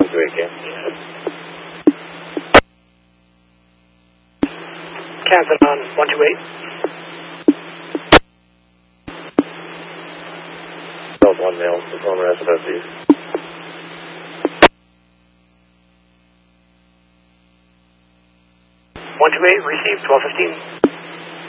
128 can. Captain on 128. South 1 mail, performer SFSC. 128, received 1215.